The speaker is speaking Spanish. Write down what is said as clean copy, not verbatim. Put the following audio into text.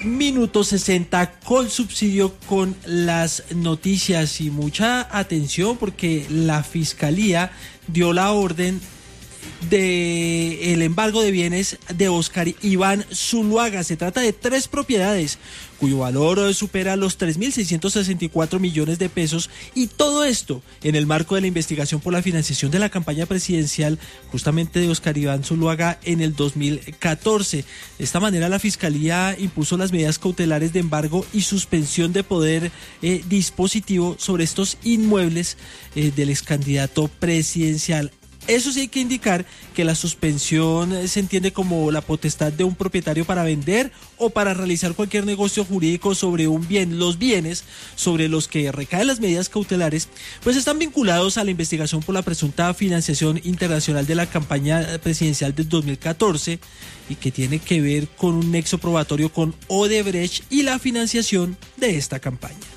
Minuto 60 con subsidio con las noticias y mucha atención porque la Fiscalía dio la orden de el embargo de bienes de Oscar Iván Zuluaga. Se trata de 3 propiedades cuyo valor supera los 3.664 millones de pesos, y todo esto en el marco de la investigación por la financiación de la campaña presidencial justamente de Oscar Iván Zuluaga en el 2014. De esta manera la Fiscalía impuso las medidas cautelares de embargo y suspensión de poder dispositivo sobre estos inmuebles del excandidato presidencial. Eso sí, hay que indicar que la suspensión se entiende como la potestad de un propietario para vender o para realizar cualquier negocio jurídico sobre un bien. Los bienes sobre los que recaen las medidas cautelares pues están vinculados a la investigación por la presunta financiación internacional de la campaña presidencial del 2014 y que tiene que ver con un nexo probatorio con Odebrecht y la financiación de esta campaña.